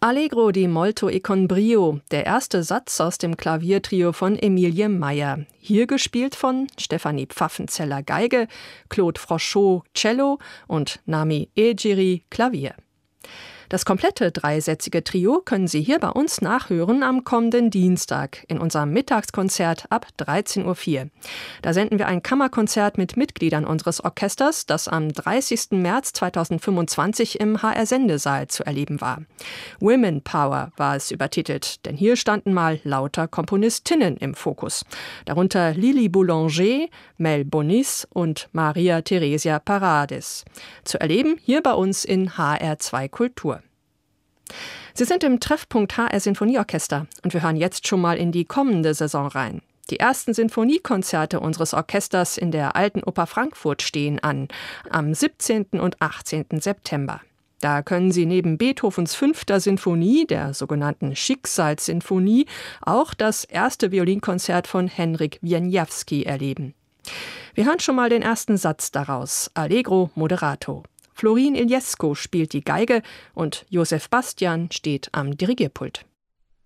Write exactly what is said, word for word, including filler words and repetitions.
Allegro di molto e con brio, der erste Satz aus dem Klaviertrio von Emilie Meyer. Hier gespielt von Stefanie Pfaffenzeller Geige, Claude Frochot Cello und Nami Egiri Klavier. Das komplette dreisätzige Trio können Sie hier bei uns nachhören am kommenden Dienstag in unserem Mittagskonzert ab dreizehn Uhr vier. Da senden wir ein Kammerkonzert mit Mitgliedern unseres Orchesters, das am dreißigsten März zweitausendfünfundzwanzig im H R-Sendesaal zu erleben war. Women Power war es übertitelt, denn hier standen mal lauter Komponistinnen im Fokus. Darunter Lili Boulanger, Mel Bonis und Maria Theresia Paradis. Zu erleben hier bei uns in H R zwei Kultur. Sie sind im Treffpunkt H R Sinfonieorchester und wir hören jetzt schon mal in die kommende Saison rein. Die ersten Sinfoniekonzerte unseres Orchesters in der Alten Oper Frankfurt stehen an, am siebzehnten und achtzehnten September. Da können Sie neben Beethovens fünfter Sinfonie, der sogenannten Schicksalssinfonie, auch das erste Violinkonzert von Henryk Wieniawski erleben. Wir hören schon mal den ersten Satz daraus, Allegro moderato. Florin Iliescu spielt die Geige und Josef Bastian steht am Dirigierpult.